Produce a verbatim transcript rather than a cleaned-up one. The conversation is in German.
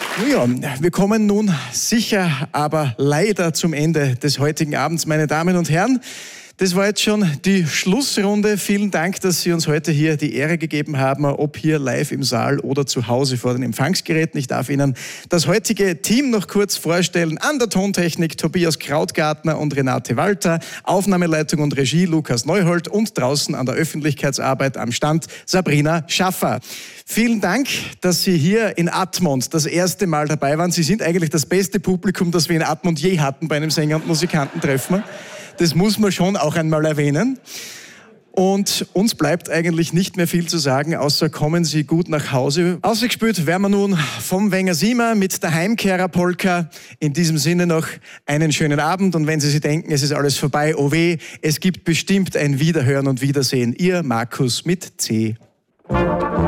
Ja, wir kommen nun sicher, aber leider zum Ende des heutigen Abends, meine Damen und Herren. Das war jetzt schon die Schlussrunde. Vielen Dank, dass Sie uns heute hier die Ehre gegeben haben, ob hier live im Saal oder zu Hause vor den Empfangsgeräten. Ich darf Ihnen das heutige Team noch kurz vorstellen. An der Tontechnik Tobias Krautgartner und Renate Walter, Aufnahmeleitung und Regie Lukas Neuhold und draußen an der Öffentlichkeitsarbeit am Stand Sabrina Schaffer. Vielen Dank, dass Sie hier in Admont das erste Mal dabei waren. Sie sind eigentlich das beste Publikum, das wir in Admont je hatten bei einem Sänger- und Musikantentreffen. Das muss man schon auch einmal erwähnen. Und uns bleibt eigentlich nicht mehr viel zu sagen, außer kommen Sie gut nach Hause. Ausgespielt werden wir nun vom Wenger Siemer mit der Heimkehrer-Polka. In diesem Sinne noch einen schönen Abend. Und wenn Sie sich denken, es ist alles vorbei, oh weh, es gibt bestimmt ein Wiederhören und Wiedersehen. Ihr Markus mit C.